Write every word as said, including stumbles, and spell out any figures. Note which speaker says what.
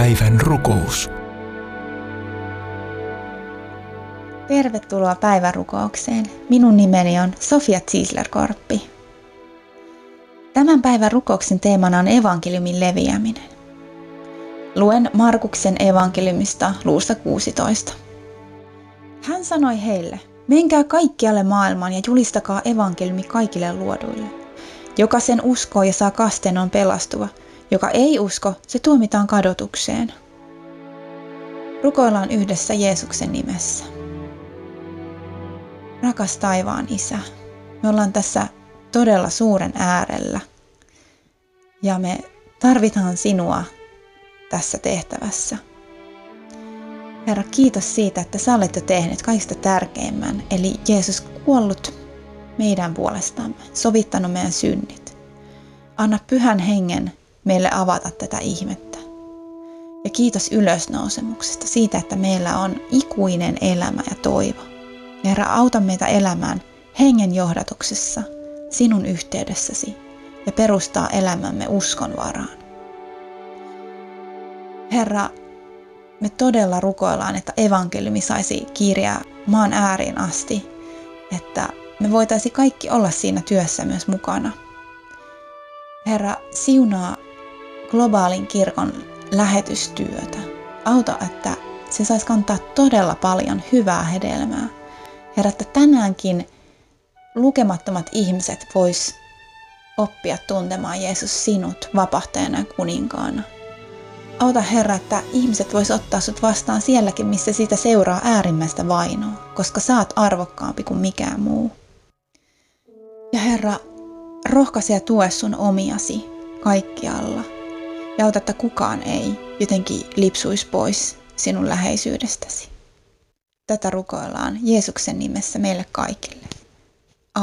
Speaker 1: Päivän rukous.
Speaker 2: Tervetuloa päivärukoukseen. Minun nimeni on Sofia Ziesler-Korppi. Tämän päivän rukouksen teemana on evankeliumin leviäminen. Luen Markuksen evankeliumista luusta kuusitoista. Hän sanoi heille, menkää kaikkialle maailmaan ja julistakaa evankeliumi kaikille luoduille. Joka sen uskoo ja saa kasteen on pelastuva. Joka ei usko, se tuomitaan kadotukseen. Rukoillaan yhdessä Jeesuksen nimessä. Rakas taivaan Isä, me ollaan tässä todella suuren äärellä ja me tarvitaan sinua tässä tehtävässä. Herra, kiitos siitä, että sä olet jo tehnyt kaikista tärkeimmän, eli Jeesus kuollut meidän puolestamme, sovittanut meidän synnit. Anna Pyhän Hengen meille avata tätä ihmettä. Ja kiitos ylösnousemuksesta siitä, että meillä on ikuinen elämä ja toivo. Herra, auta meitä elämään hengen johdatuksessa, sinun yhteydessäsi ja perustaa elämämme uskon varaan. Herra, me todella rukoillaan, että evankeliumi saisi kiiriä maan ääriin asti, että me voitaisiin kaikki olla siinä työssä myös mukana. Herra, siunaa globaalin kirkon lähetystyötä. Auta, että se saisi kantaa todella paljon hyvää hedelmää. Herra, että tänäänkin lukemattomat ihmiset vois oppia tuntemaan Jeesus sinut vapahtajana ja kuninkaana. Auta Herra, että ihmiset vois ottaa sut vastaan sielläkin, missä siitä seuraa äärimmäistä vainoa, koska sä oot arvokkaampi kuin mikään muu. Ja Herra, rohkaise ja tue sun omiasi kaikkialla. Ja auta, että kukaan ei jotenkin lipsuisi pois sinun läheisyydestäsi. Tätä rukoillaan Jeesuksen nimessä meille kaikille.